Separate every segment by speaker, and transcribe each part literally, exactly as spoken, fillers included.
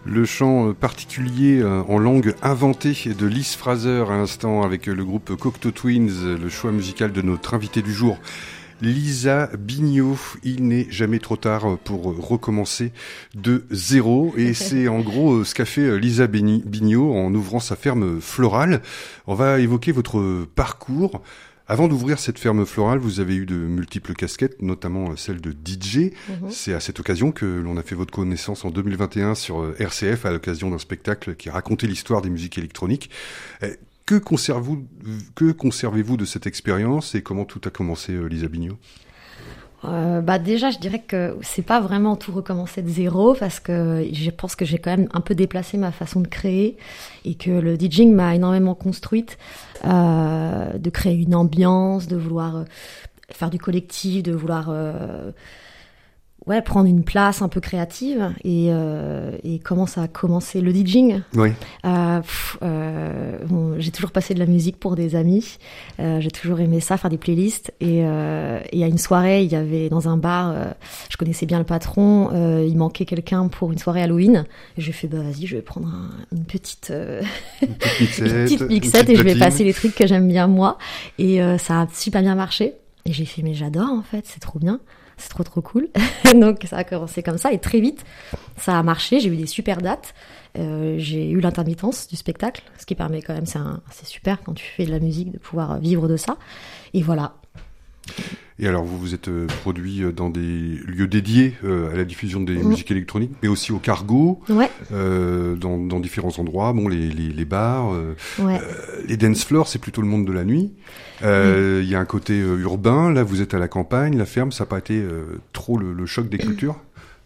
Speaker 1: Le chant particulier en langue inventée de Liz Fraser à l'instant avec le groupe Cocteau Twins, le choix musical de notre invité du jour, Lisa Bignot. Il n'est jamais trop tard pour recommencer de zéro et c'est en gros ce qu'a fait Lisa Bignot en ouvrant sa ferme florale. On va évoquer votre parcours. Avant d'ouvrir cette ferme florale, vous avez eu de multiples casquettes, notamment celle de D J. Mmh. C'est à cette occasion que l'on a fait votre connaissance en deux mille vingt et un sur R C F à l'occasion d'un spectacle qui racontait l'histoire des musiques électroniques. Que conservez-vous, que conservez-vous de cette expérience et comment tout a commencé, Lisa Bignot ?
Speaker 2: Euh, bah déjà, je dirais que c'est pas vraiment tout recommencer de zéro parce que je pense que j'ai quand même un peu déplacé ma façon de créer et que le DJing m'a énormément construite, euh, de créer une ambiance, de vouloir euh, faire du collectif, de vouloir euh, ouais prendre une place un peu créative et euh, et comment ça a commencé le DJing.
Speaker 1: Oui.
Speaker 2: Euh, pff, euh, bon, j'ai toujours passé de la musique pour des amis. Euh, j'ai toujours aimé ça, faire des playlists. Et euh, et à une soirée, il y avait dans un bar, euh, je connaissais bien le patron. Euh, il manquait quelqu'un pour une soirée Halloween. Et j'ai fait bah vas-y, je vais prendre un, une petite euh,
Speaker 1: une petite mixette,
Speaker 2: une petite mixette et je vais passer les trucs que j'aime bien moi. Et euh, ça a super bien marché. Et j'ai fait mais j'adore en fait, c'est trop bien. C'est trop trop cool. Donc ça a commencé comme ça et très vite ça a marché. J'ai eu des super dates. Euh, j'ai eu l'intermittence du spectacle, ce qui permet quand même, c'est, un, c'est super quand tu fais de la musique de pouvoir vivre de ça. Et voilà.
Speaker 1: Et alors vous vous êtes produit dans des lieux dédiés euh, à la diffusion des mmh. musiques électroniques, mais aussi au Cargo,
Speaker 2: ouais.
Speaker 1: euh, dans, dans différents endroits, bon les, les, les bars, euh,
Speaker 2: ouais.
Speaker 1: euh, les dance floors, c'est plutôt le monde de la nuit. Il euh, mmh. y a un côté euh, urbain, là vous êtes à la campagne, la ferme, ça n'a pas été euh, trop le, le choc des cultures ?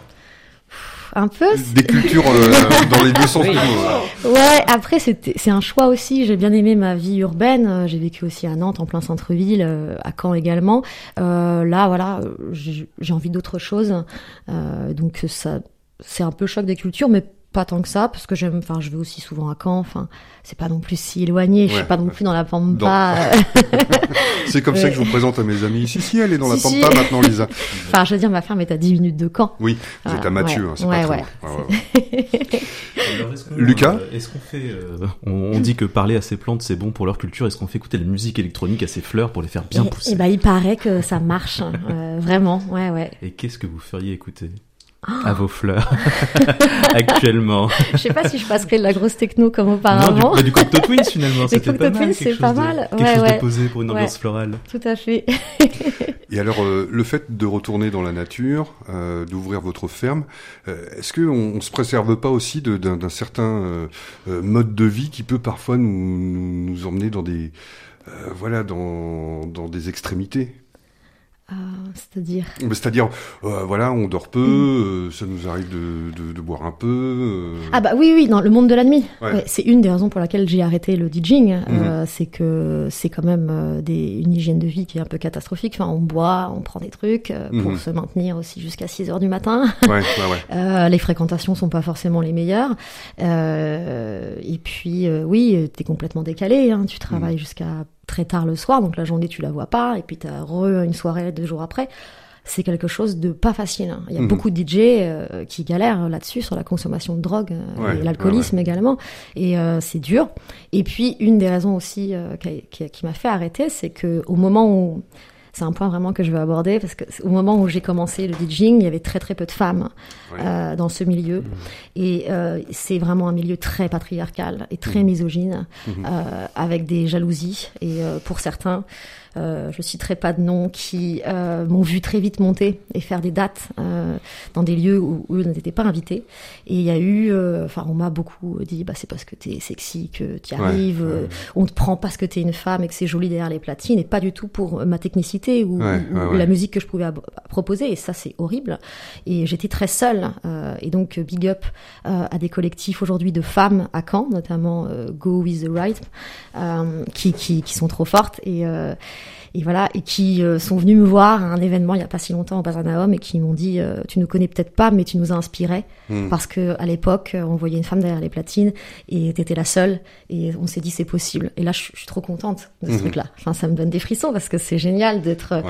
Speaker 2: Un peu.
Speaker 1: Des cultures euh, dans les deux sens du mot.
Speaker 2: Ouais, après c'était, c'est un choix aussi. J'ai bien aimé ma vie urbaine. J'ai vécu aussi à Nantes, en plein centre-ville, à Caen également. Euh, là, voilà, j'ai, j'ai envie d'autre chose. Euh, donc ça, c'est un peu choc des cultures, mais pas tant que ça, parce que j'aime. Enfin, je vais aussi souvent à Caen. Enfin, c'est pas non plus si éloigné. Ouais, je suis pas non ouais. plus dans la Pampa.
Speaker 1: C'est comme ça que je vous présente à mes amis. Si, si, elle est dans si, la Pampa si. Maintenant, Lisa.
Speaker 2: Enfin, je veux dire, ma ferme est à dix minutes de Caen.
Speaker 1: Oui, vous êtes à Mathieu,
Speaker 2: ouais,
Speaker 1: hein, c'est
Speaker 2: ouais,
Speaker 1: pas
Speaker 2: ouais,
Speaker 1: très loin. Ouais, ouais.
Speaker 3: Alors, est-ce qu'on,
Speaker 1: Lucas
Speaker 3: euh, est-ce qu'on fait, euh, on, on dit que parler à ces plantes c'est bon pour leur culture. Est-ce qu'on fait écouter de la musique électronique à ces fleurs pour les faire bien
Speaker 2: et,
Speaker 3: pousser ?
Speaker 2: Et bah, il paraît que ça marche, euh, vraiment, ouais, ouais.
Speaker 3: Et qu'est-ce que vous feriez écouter à vos fleurs actuellement?
Speaker 2: Je sais pas si je passerai de la grosse techno comme auparavant.
Speaker 3: Non, du, bah, du Cocteau Twins finalement.
Speaker 2: Le Cocteau Twins, c'est pas
Speaker 3: de,
Speaker 2: mal.
Speaker 3: Quelque
Speaker 2: ouais,
Speaker 3: chose
Speaker 2: ouais.
Speaker 3: de posé pour une ambiance
Speaker 2: ouais.
Speaker 3: florale.
Speaker 2: Tout à fait.
Speaker 1: Et alors, euh, le fait de retourner dans la nature, euh, d'ouvrir votre ferme, euh, est-ce qu'on on se préserve pas aussi de, d'un, d'un certain euh, euh, mode de vie qui peut parfois nous, nous, nous emmener dans des, euh, voilà, dans, dans des extrémités?
Speaker 2: Euh, c'est-à-dire
Speaker 1: C'est-à-dire, euh, voilà, on dort peu, mmh. euh, ça nous arrive de, de, de boire un peu. Euh...
Speaker 2: Ah bah oui, oui, dans le monde de la nuit.
Speaker 1: Ouais.
Speaker 2: Ouais, c'est une des raisons pour laquelle j'ai arrêté le DJing. Mmh. Euh, c'est que c'est quand même euh, des, une hygiène de vie qui est un peu catastrophique. Enfin, on boit, on prend des trucs euh, pour mmh. se maintenir aussi jusqu'à six heures du matin.
Speaker 1: Ouais, ouais, ouais.
Speaker 2: euh, les fréquentations sont pas forcément les meilleures. Euh, et puis, euh, oui, t'es complètement décalé. Hein, tu travailles mmh. jusqu'à très tard le soir, donc la journée tu la vois pas, et puis t'as re une soirée deux jours après. C'est quelque chose de pas facile. Hein. Il y a mmh. beaucoup de D J euh, qui galèrent là-dessus sur la consommation de drogue euh,
Speaker 1: ouais,
Speaker 2: et l'alcoolisme ouais, ouais. également, et euh, c'est dur. Et puis une des raisons aussi euh, qui, qui, qui m'a fait arrêter, c'est que au moment où c'est un point vraiment que je veux aborder, parce que au moment où j'ai commencé le DJing, il y avait très très peu de femmes ouais. euh, dans ce milieu. Mmh. Et euh, c'est vraiment un milieu très patriarcal et très mmh. misogyne, mmh. euh, avec des jalousies. Et euh, pour certains, euh, je citerai pas de noms, qui euh, m'ont vu très vite monter et faire des dates euh, dans des lieux où, où eux n'étaient pas invités. Et il y a eu, enfin, euh, on m'a beaucoup dit, bah c'est parce que t'es sexy que t'y arrives, ouais, ouais. Euh, on te prend parce que t'es une femme et que c'est joli derrière les platines, et pas du tout pour ma technicité ou, ouais, ou, ouais, ou ouais. la musique que je pouvais ab- proposer. Et ça, c'est horrible. Et j'étais très seule. Euh, et donc, big up euh, à des collectifs aujourd'hui de femmes à Caen, notamment euh, Go With The Right, euh, qui, qui, qui sont trop fortes. Et euh, Et voilà, et qui euh, sont venus me voir à un événement il y a pas si longtemps au Bazar et qui m'ont dit euh, tu nous connais peut-être pas, mais tu nous as inspirés mmh. parce que à l'époque on voyait une femme derrière les platines et t'étais la seule, et on s'est dit c'est possible. Et là je, je suis trop contente de ce mmh. truc-là. Enfin, ça me donne des frissons parce que c'est génial d'être. Ouais.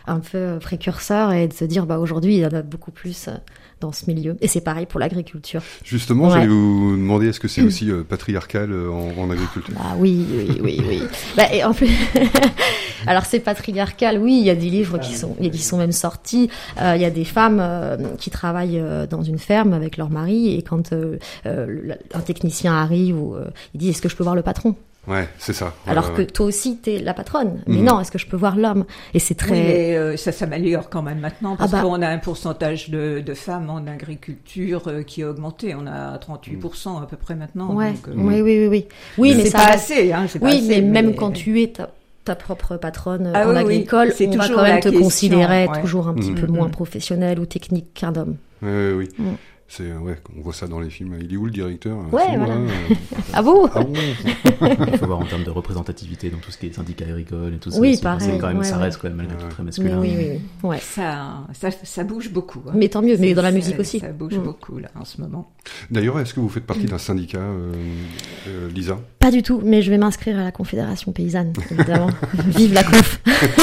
Speaker 2: un peu précurseur et de se dire bah aujourd'hui il y en a beaucoup plus dans ce milieu. Et c'est pareil pour l'agriculture.
Speaker 1: Justement,
Speaker 2: ouais.
Speaker 1: j'allais vous demander, est-ce que c'est aussi euh, patriarcal euh, en, en agriculture?
Speaker 2: Ah oui, oui, oui, oui. bah, et en plus, alors c'est patriarcal, oui, il y a des livres qui sont, qui sont même sortis. Euh, il y a des femmes euh, qui travaillent euh, dans une ferme avec leur mari et quand euh, euh, un technicien arrive, ou, euh, il dit est-ce que je peux voir le patron?
Speaker 1: Ouais, c'est ça. Ouais,
Speaker 2: Alors
Speaker 1: ouais,
Speaker 2: que
Speaker 1: ouais.
Speaker 2: toi aussi, t'es la patronne. Mais
Speaker 1: Mmh.
Speaker 2: non, est-ce que je peux voir l'homme? Et c'est très...
Speaker 4: Oui, mais euh, ça s'améliore quand même maintenant, parce
Speaker 2: Ah bah.
Speaker 4: qu'on a un pourcentage de, de femmes en agriculture euh, qui a augmenté. On a trente-huit pour cent à peu près maintenant.
Speaker 2: Ouais,
Speaker 4: donc, euh,
Speaker 2: oui, oui, oui, oui. Oui, mais
Speaker 4: c'est
Speaker 2: ça
Speaker 4: pas
Speaker 2: reste-
Speaker 4: assez, hein, c'est pas
Speaker 2: Oui,
Speaker 4: assez,
Speaker 2: mais même
Speaker 4: mais-
Speaker 2: quand tu es ta, ta propre patronne
Speaker 4: Ah
Speaker 2: en
Speaker 4: oui, oui,
Speaker 2: agricole,
Speaker 4: c'est
Speaker 2: on va
Speaker 4: toujours
Speaker 2: quand
Speaker 4: la
Speaker 2: même te
Speaker 4: question,
Speaker 2: considérer
Speaker 4: ouais.
Speaker 2: toujours un petit
Speaker 1: Mmh.
Speaker 2: peu moins
Speaker 4: Mmh.
Speaker 2: professionnel ou technique qu'un homme.
Speaker 1: Ouais, ouais, oui.
Speaker 2: Mm.
Speaker 1: C'est, ouais, on voit ça dans les films. Il est où le directeur?
Speaker 2: Ouais,
Speaker 1: C'est
Speaker 2: voilà.
Speaker 1: moi, euh,
Speaker 2: Ah bon?
Speaker 1: Ah bon?
Speaker 3: Il faut voir en termes de représentativité dans tout ce qui est syndicat agricole et tout ça.
Speaker 2: Oui,
Speaker 3: aussi.
Speaker 2: pareil,
Speaker 3: C'est quand même,
Speaker 2: ouais,
Speaker 3: ça
Speaker 2: ouais.
Speaker 3: reste quand même malgré tout
Speaker 1: Ouais.
Speaker 3: très
Speaker 2: Mais
Speaker 3: masculin.
Speaker 2: oui, oui, oui. Ouais.
Speaker 4: Ça, ça, ça bouge beaucoup. hein.
Speaker 2: Mais tant mieux, mais
Speaker 4: C'est-
Speaker 2: dans la
Speaker 4: ça-
Speaker 2: musique aussi.
Speaker 4: Ça bouge
Speaker 2: Mm.
Speaker 4: beaucoup, là, en ce moment.
Speaker 1: D'ailleurs, est-ce que vous faites partie d'un syndicat, euh, euh, Lisa?
Speaker 2: Pas du tout, mais je vais m'inscrire à la Confédération Paysanne, évidemment. Vive la conf.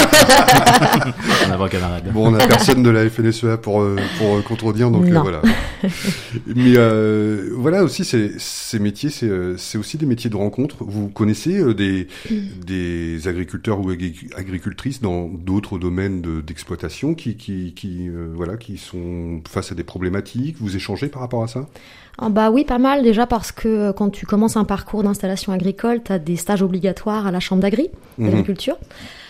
Speaker 3: On a un camarade.
Speaker 1: Bon, on n'a personne de la F N S E A pour euh, pour euh, contredire, donc euh,
Speaker 2: Non.
Speaker 1: voilà. Mais euh, voilà aussi, ces ces métiers, c'est euh, c'est aussi des métiers de rencontre. Vous connaissez euh, des des agriculteurs ou agri- agricultrices dans d'autres domaines de, d'exploitation qui qui qui euh, voilà qui sont face à des problématiques. Vous échangez par rapport à ça?
Speaker 2: Ah bah oui, pas mal déjà parce que euh, quand tu commences un parcours d'installation agricole, tu as des stages obligatoires à la chambre d'agri,
Speaker 1: Mhm.
Speaker 2: d'agriculture.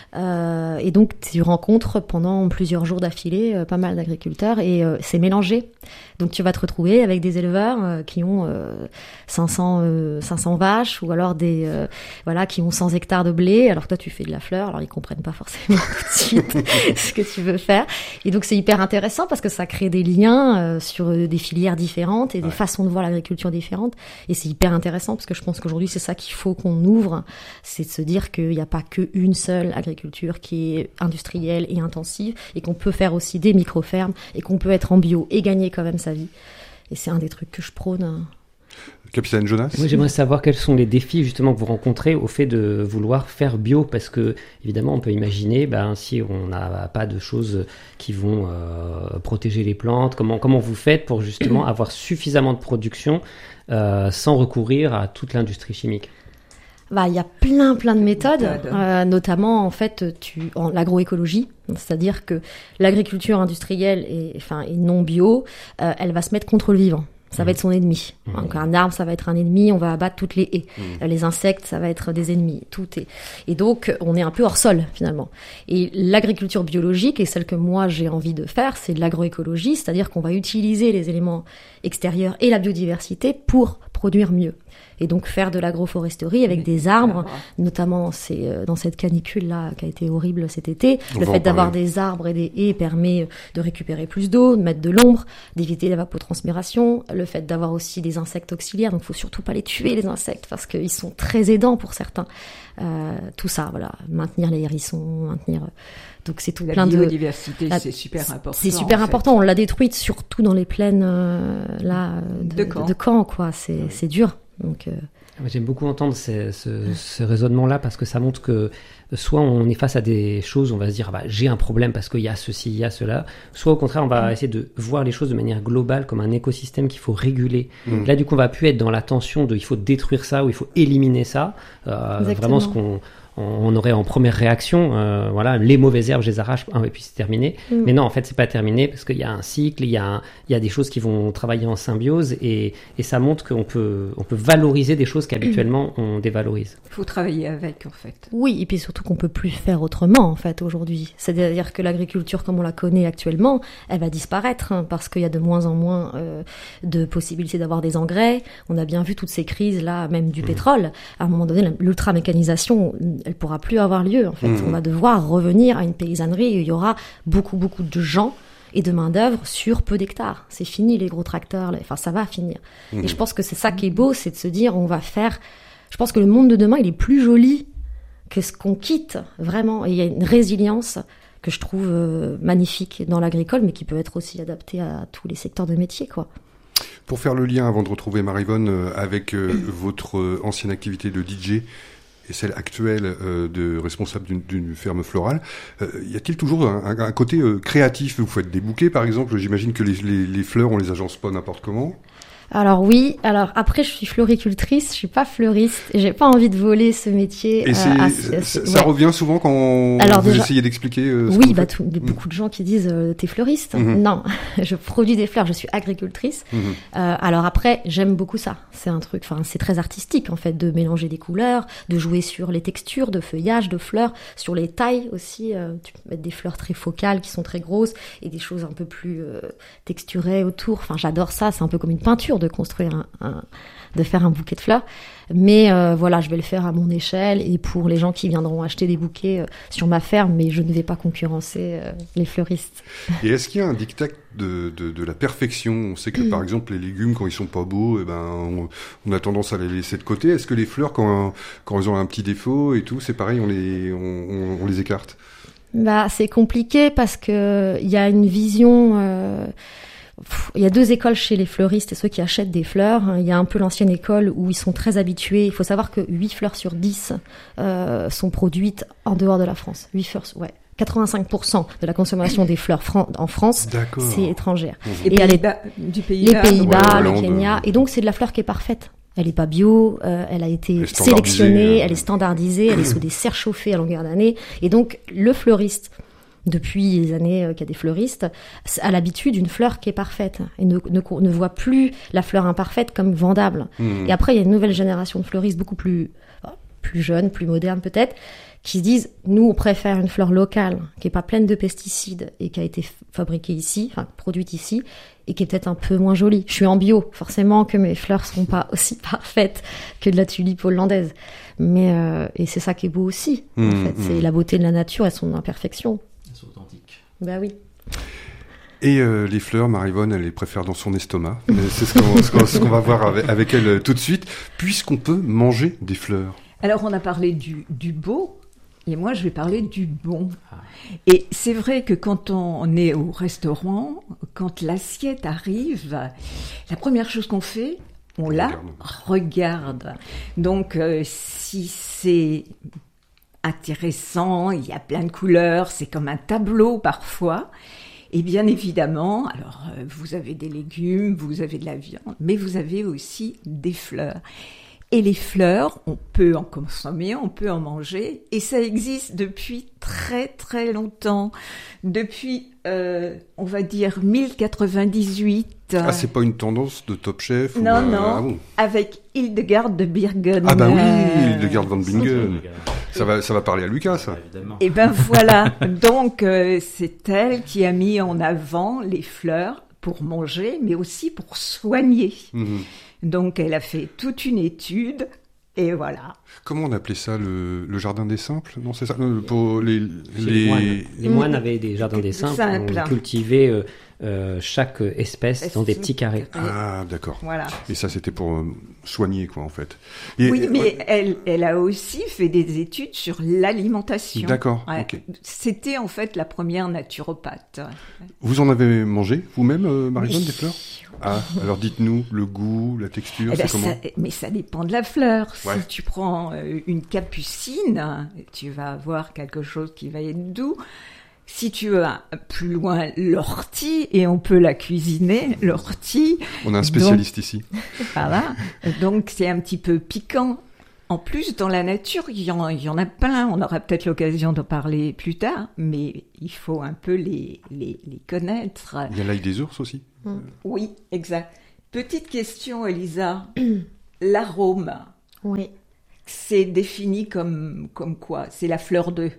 Speaker 2: Euh, et donc tu rencontres pendant plusieurs jours d'affilée euh, pas mal d'agriculteurs et euh, c'est mélangé. Donc tu vas te retrouver avec des éleveurs euh, qui ont euh, cinq cents, euh, cinq cents vaches ou alors des euh, voilà qui ont cent hectares de blé alors que toi tu fais de la fleur, alors ils comprennent pas forcément tout de suite ce que tu veux faire. Et donc c'est hyper intéressant parce que ça crée des liens euh, sur euh, des filières différentes et des
Speaker 1: Ouais.
Speaker 2: façons de voir l'agriculture différentes. Et c'est hyper intéressant parce que je pense qu'aujourd'hui c'est ça qu'il faut qu'on ouvre, c'est de se dire qu'il n'y a pas qu'une seule agriculture qui est industrielle et intensive et qu'on peut faire aussi des micro-fermes et qu'on peut être en bio et gagner quand même sa vie. Et c'est un des trucs que je prône.
Speaker 1: Capitaine Jonas?
Speaker 5: Moi, j'aimerais savoir quels sont les défis justement que vous rencontrez au fait de vouloir faire bio, parce que évidemment, on peut imaginer, ben, si on n'a pas de choses qui vont euh, protéger les plantes, comment comment vous faites pour justement avoir suffisamment de production euh, sans recourir à toute l'industrie chimique?
Speaker 2: Bah, il y a plein plein de méthodes,
Speaker 4: Méthodes.
Speaker 2: euh, notamment en fait tu en l'agroécologie, c'est-à-dire que l'agriculture industrielle et enfin et non bio, euh, elle va se mettre contre le vivant. Ça va être son ennemi.
Speaker 5: Mmh.
Speaker 2: Donc un arbre, ça va être un ennemi, on va abattre toutes les haies.
Speaker 1: Mmh.
Speaker 2: Les insectes, ça va être des ennemis. Tout est. Et donc, on est un peu hors sol, finalement. Et l'agriculture biologique, et celle que moi j'ai envie de faire, c'est de l'agroécologie, c'est-à-dire qu'on va utiliser les éléments extérieurs et la biodiversité pour produire mieux. Et donc faire de l'agroforesterie avec
Speaker 4: Oui,
Speaker 2: des arbres,
Speaker 4: d'accord.
Speaker 2: notamment c'est euh, dans cette canicule là qui a été horrible cet été,
Speaker 1: On
Speaker 2: le
Speaker 1: va en
Speaker 2: fait d'avoir
Speaker 1: parler.
Speaker 2: des arbres et des haies permet de récupérer plus d'eau, de mettre de l'ombre, d'éviter l'évapotranspiration, le fait d'avoir aussi des insectes auxiliaires, donc faut surtout pas les tuer les insectes parce qu'ils sont très aidants pour certains. Euh, tout ça, voilà, maintenir les hérissons, maintenir. Donc c'est tout
Speaker 4: La
Speaker 2: plein de.
Speaker 4: biodiversité,
Speaker 2: la-
Speaker 4: c'est super important.
Speaker 2: C'est super
Speaker 4: en fait.
Speaker 2: important. On l'a détruite surtout dans les plaines euh, là euh, de,
Speaker 4: De Caen.
Speaker 2: de Caen, quoi. C'est c'est dur. Donc euh,
Speaker 5: Moi, j'aime beaucoup entendre ces- ce, ce raisonnement-là parce que ça montre que soit on est face à des choses, on va se dire ah bah, j'ai un problème parce qu'il y a ceci, il y a cela, soit au contraire on va essayer de voir les choses de manière globale comme un écosystème qu'il faut réguler.
Speaker 1: Mmh.
Speaker 5: Là du coup on va plus être dans la tension de il faut détruire ça ou il faut éliminer ça. Euh,
Speaker 2: Exactement.
Speaker 5: vraiment ce qu'on on aurait en première réaction, euh, voilà, les mauvaises herbes, je les arrache, hein, et puis c'est terminé.
Speaker 2: Mm.
Speaker 5: Mais non, en fait, c'est pas terminé parce qu'il y a un cycle, il y a, un- il y a des choses qui vont travailler en symbiose et, et ça montre qu'on peut, on peut valoriser des choses qu'habituellement on dévalorise.
Speaker 4: Il faut travailler avec, en fait.
Speaker 2: oui, et puis surtout qu'on peut plus faire autrement en fait aujourd'hui. C'est-à-dire que l'agriculture comme on la connaît actuellement, elle va disparaître hein, parce qu'il y a de moins en moins euh, de possibilités d'avoir des engrais. On a bien vu toutes ces crises là, même du pétrole. À un moment donné, l'ultra-mécanisation, elle pourra plus avoir lieu en fait.
Speaker 1: Mmh.
Speaker 2: On va devoir revenir à une paysannerie où il y aura beaucoup beaucoup de gens et de main d'œuvre sur peu d'hectares. C'est fini les gros tracteurs, les... enfin ça va finir.
Speaker 1: Mmh.
Speaker 2: Et je pense que c'est ça qui est beau, c'est de se dire on va faire. Je pense que le monde de demain il est plus joli que ce qu'on quitte vraiment. Et il y a une résilience que je trouve euh, magnifique dans l'agricole, mais qui peut être aussi adaptée à tous les secteurs de métier, quoi.
Speaker 1: Pour faire le lien avant de retrouver Maryvonne euh, avec euh, votre euh, ancienne activité de D J et celle actuelle euh, de responsable d'une, d'une ferme florale, euh, y a-t-il toujours un, un, un côté euh, créatif? Vous faites des bouquets, par exemple. J'imagine que les, les, les fleurs, on les agence pas n'importe comment.
Speaker 2: Alors oui, alors après je suis floricultrice, je suis pas fleuriste, et j'ai pas envie de voler ce métier.
Speaker 1: Et c'est,
Speaker 2: euh, à,
Speaker 1: ça,
Speaker 2: à,
Speaker 1: ça
Speaker 2: ouais.
Speaker 1: revient souvent quand
Speaker 2: alors
Speaker 1: vous
Speaker 2: déjà,
Speaker 1: essayez d'expliquer euh, ce
Speaker 2: oui,
Speaker 1: que
Speaker 2: bah
Speaker 1: vous
Speaker 2: tout, mmh. beaucoup de gens qui disent euh, t'es fleuriste.
Speaker 1: Mmh.
Speaker 2: Non, je produis des fleurs, je suis agricultrice. Mmh. Euh, alors après, j'aime beaucoup ça. C'est un truc, enfin c'est très artistique en fait, de mélanger des couleurs, de jouer sur les textures de feuillage, de fleurs, sur les tailles aussi. Euh, tu peux mettre des fleurs très focales qui sont très grosses et des choses un peu plus euh, texturées autour. Enfin j'adore ça, c'est un peu comme une peinture de construire un Un, de faire un bouquet de fleurs, mais euh, voilà, je vais le faire à mon échelle et pour les gens qui viendront acheter des bouquets euh, sur ma ferme, mais je ne vais pas concurrencer euh, les fleuristes.
Speaker 1: Et est-ce qu'il y a un diktat de, de, de la perfection? On sait que par exemple les légumes, quand ils sont pas beaux, eh ben on, on a tendance à les laisser de côté. Est-ce que les fleurs, quand quand elles ont un petit défaut et tout, c'est pareil, on les on, on, on les écarte?
Speaker 2: Bah c'est compliqué parce que il y a une vision. Euh, Il y a deux écoles chez les fleuristes et ceux qui achètent des fleurs. Il y a un peu l'ancienne école où ils sont très habitués. Il faut savoir que huit fleurs sur dix euh, sont produites en dehors de la France. huit fleurs, ouais. quatre-vingt-cinq pour cent de la consommation des fleurs fran- en France,
Speaker 1: D'accord.
Speaker 2: c'est étrangère.
Speaker 4: Les
Speaker 2: et
Speaker 4: Pays-Bas,
Speaker 2: est,
Speaker 4: du Pays-Bas,
Speaker 2: les Pays-Bas,
Speaker 1: ouais,
Speaker 2: le Kenya. Et donc, c'est de la fleur qui est parfaite. Elle est pas bio, euh, elle a été
Speaker 1: elle
Speaker 2: sélectionnée,
Speaker 1: euh...
Speaker 2: elle est standardisée, elle est sous des serres chauffées à longueur d'année. Et donc, le fleuriste, depuis les années euh, qu'il y a des fleuristes, a l'habitude d'une fleur qui est parfaite et ne, ne, ne voit plus la fleur imparfaite comme vendable. Mmh. Et après, il y a une nouvelle génération de fleuristes beaucoup plus, plus jeunes, plus modernes peut-être, qui se disent, nous, on préfère une fleur locale, qui est pas pleine de pesticides et qui a été fabriquée ici, enfin, produite ici, et qui est peut-être un peu moins jolie. Je suis en bio, forcément que mes fleurs seront pas aussi parfaites que de la tulipe hollandaise. Mais, euh, et c'est ça qui est beau aussi, mmh, en fait. Mmh. C'est la beauté de la nature et son imperfection.
Speaker 3: C'est authentique.
Speaker 2: Bah oui.
Speaker 1: Et euh, les fleurs, Maryvonne, elle les préfère dans son estomac. C'est ce qu'on, ce qu'on, ce qu'on va voir avec, avec elle tout de suite, puisqu'on peut manger des fleurs.
Speaker 4: Alors, on a parlé du, du beau, et moi, je vais parler du bon. Ah. Et c'est vrai que quand on est au restaurant, quand l'assiette arrive, la première chose qu'on fait, on, on la regarde. regarde. Donc, euh, si c'est intéressant, il y a plein de couleurs, c'est comme un tableau parfois. Et bien évidemment, alors euh, vous avez des légumes, vous avez de la viande, mais vous avez aussi des fleurs. Et les fleurs, on peut en consommer, on peut en manger, et ça existe depuis très très longtemps. Depuis, euh, on va dire, mille quatre-vingt-dix-huit.
Speaker 1: Ah, c'est pas une tendance de Top Chef?
Speaker 4: Non,
Speaker 1: ou,
Speaker 4: non,
Speaker 1: euh, ah bon.
Speaker 4: Avec Hildegard de Bingen.
Speaker 1: Ah bah oui, Hildegard von Bingen. Ça va, ça va parler à Lucas, ça.
Speaker 4: Et ben voilà, donc euh, c'est elle qui a mis en avant les fleurs pour manger, mais aussi pour soigner. Mmh. Donc, elle a fait toute une étude, et voilà.
Speaker 1: Comment on appelait ça, le, le jardin des simples? Non, c'est ça, pour les, les...
Speaker 5: les moines. Les moines avaient des jardins des simples,
Speaker 4: Simple.
Speaker 5: On cultivait euh, euh, chaque espèce Est-ce dans des petits carrés.
Speaker 1: Ah, d'accord.
Speaker 4: Voilà.
Speaker 1: Et ça, c'était pour euh, soigner, quoi, en fait. Et,
Speaker 4: oui,
Speaker 1: et,
Speaker 4: mais
Speaker 1: ouais.
Speaker 4: elle, elle a aussi fait des études sur l'alimentation.
Speaker 1: D'accord,
Speaker 4: ouais.
Speaker 1: ok.
Speaker 4: C'était en fait la première naturopathe.
Speaker 1: Vous en avez mangé, vous-même, euh, Maryvonne,
Speaker 4: oui.
Speaker 1: des fleurs? Ah, alors dites-nous, le goût, la texture,
Speaker 4: eh ben,
Speaker 1: c'est comment?
Speaker 4: ça, Mais ça dépend de la fleur.
Speaker 1: Ouais.
Speaker 4: Si tu prends euh, une capucine, tu vas avoir quelque chose qui va être doux. Si tu vas plus loin, l'ortie, et on peut la cuisiner, l'ortie.
Speaker 1: On a un spécialiste
Speaker 4: donc,
Speaker 1: ici.
Speaker 4: Voilà. Donc, c'est un petit peu piquant. En plus, dans la nature, il y en, il y en a plein. On aura peut-être l'occasion d'en parler plus tard, mais il faut un peu les, les, les connaître.
Speaker 1: Il y a l'ail des ours aussi.
Speaker 2: Mmh.
Speaker 4: Oui, exact. Petite question, Elisa. L'arôme.
Speaker 2: Oui.
Speaker 4: C'est défini comme, comme quoi? C'est la fleur d'œuf.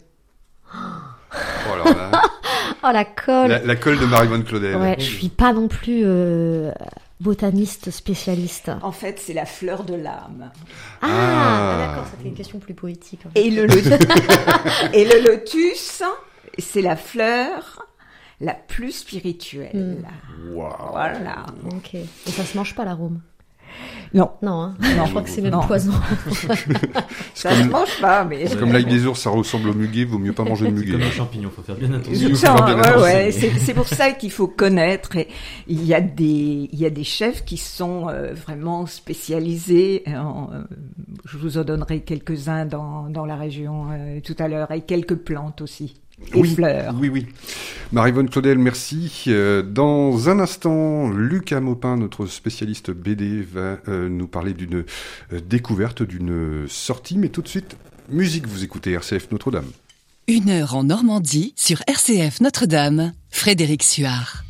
Speaker 1: Oh, alors là,
Speaker 2: oh la colle.
Speaker 1: La, la colle de Maryvonne Claudel.
Speaker 2: Ouais, je suis pas non plus euh, botaniste spécialiste.
Speaker 4: En fait, c'est la fleur de l'âme.
Speaker 2: Ah,
Speaker 1: Ah.
Speaker 2: ah d'accord, c'était une question plus poétique. En fait.
Speaker 4: Et le lotus, et le lotus, c'est la fleur la plus spirituelle.
Speaker 2: Mm.
Speaker 1: Wow.
Speaker 4: Voilà.
Speaker 2: Ok. Et ça se mange pas l'arôme?
Speaker 4: Non.
Speaker 2: Non, hein.
Speaker 4: Non.
Speaker 2: Je crois que c'est même
Speaker 4: Non.
Speaker 2: poison.
Speaker 4: Ça se mange pas, mais...
Speaker 1: C'est comme l'ail des ours, ça ressemble au muguet, vaut mieux pas manger de
Speaker 3: C'est
Speaker 1: muguet.
Speaker 3: comme un champignon, faut faire bien attention.
Speaker 1: Il faut
Speaker 4: Ça,
Speaker 1: faire bien
Speaker 4: ouais,
Speaker 1: attention.
Speaker 4: ouais, c'est, c'est pour ça qu'il faut connaître. Et il y a des, il y a des chefs qui sont euh, vraiment spécialisés. En, euh, je vous en donnerai quelques-uns dans, dans la région euh, tout à l'heure, et quelques plantes aussi. Et
Speaker 1: Oui,
Speaker 4: fleurs.
Speaker 1: oui, oui. Marie-Vonne Claudel, merci. Euh, dans un instant, Lucas Maupin, notre spécialiste B D, va euh, nous parler d'une euh, découverte, d'une sortie. Mais tout de suite, musique, vous écoutez R C F Notre-Dame.
Speaker 6: Une heure en Normandie sur R C F Notre-Dame. Frédéric Suard.